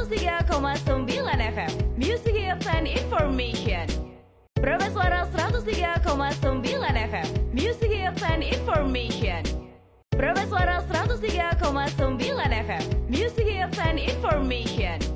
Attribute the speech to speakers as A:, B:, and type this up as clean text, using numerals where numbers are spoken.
A: 103,9 FM Music Hits and Information. Praba Suara 103,9 FM Music Hits and Information. Praba Suara 103,9 FM Music Hits and Information.